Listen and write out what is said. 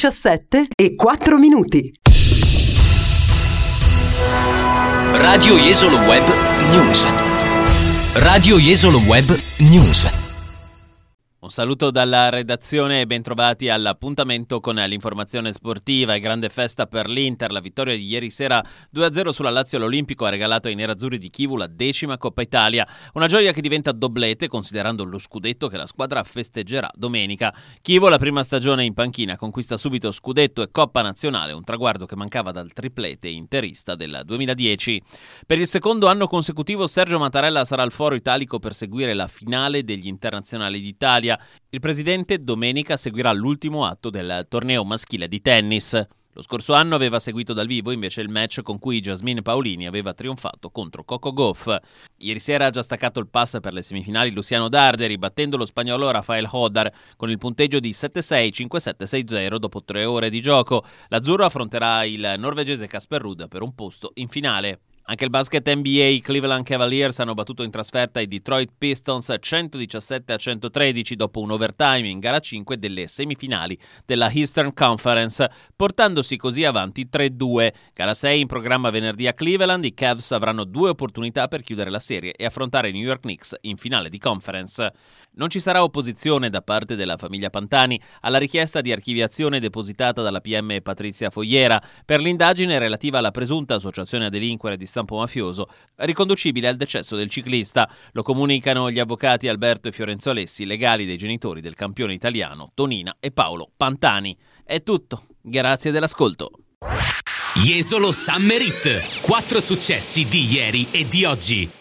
17:04. Radio Jesolo Web News. Radio Jesolo Web News. Un saluto dalla redazione e bentrovati all'appuntamento con l'informazione sportiva. Grande festa per l'Inter, la vittoria di ieri sera 2-0 sulla Lazio all'Olimpico ha regalato ai nerazzurri di Chivu la 10ª Coppa Italia, una gioia che diventa doblete considerando lo scudetto che la squadra festeggerà domenica. Chivu, la prima stagione in panchina, conquista subito scudetto e Coppa Nazionale, un traguardo che mancava dal triplete interista del 2010. Per il secondo anno consecutivo Sergio Mattarella sarà al Foro Italico per seguire la finale degli internazionali d'Italia. Il presidente domenica seguirà l'ultimo atto del torneo maschile di tennis. Lo scorso anno aveva seguito dal vivo invece il match con cui Jasmine Paolini aveva trionfato contro Coco Gauff. Ieri sera ha già staccato il pass per le semifinali Luciano Darderi, battendo lo spagnolo Rafael Hodar con il punteggio di 7-6, 5-7, 6-0 dopo 3 ore di gioco. L'azzurro affronterà il norvegese Casper Ruud per un posto in finale. Anche il basket NBA, i Cleveland Cavaliers hanno battuto in trasferta i Detroit Pistons 117-113 dopo un overtime in gara 5 delle semifinali della Eastern Conference, portandosi così avanti 3-2. Gara 6 in programma venerdì a Cleveland, i Cavs avranno 2 opportunità per chiudere la serie e affrontare i New York Knicks in finale di conference. Non ci sarà opposizione da parte della famiglia Pantani alla richiesta di archiviazione depositata dalla PM Patrizia Fogliera per l'indagine relativa alla presunta associazione a delinquere di stampo mafioso riconducibile al decesso del ciclista. Lo comunicano gli avvocati Alberto e Fiorenzo Alessi, legali dei genitori del campione italiano Tonina e Paolo Pantani. È tutto, grazie dell'ascolto. Jesolo Summer Hit, 4 successi di ieri e di oggi.